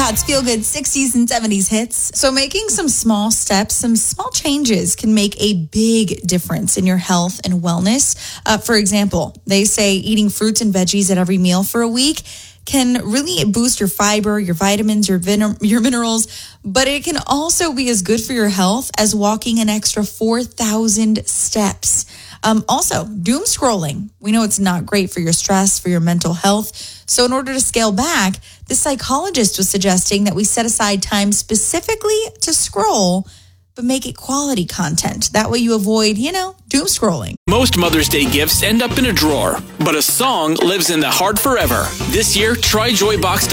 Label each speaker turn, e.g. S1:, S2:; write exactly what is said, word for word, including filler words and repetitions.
S1: Epcot's feel-good sixties and seventies hits. So making some small steps, some small changes can make a big difference in your health and wellness. Uh, for example, they say eating fruits and veggies at every meal for a week can really boost your fiber, your vitamins, your vin- your minerals, but it can also be as good for your health as walking an extra four thousand steps. Um, also, doom scrolling. We know it's not great for your stress, for your mental health. So in order to scale back, the psychologist was suggesting that we set aside time specifically to scroll, but make it quality content. That way you avoid, you know, doom scrolling.
S2: Most Mother's Day gifts end up in a drawer, but a song lives in the heart forever. This year, try Joybox.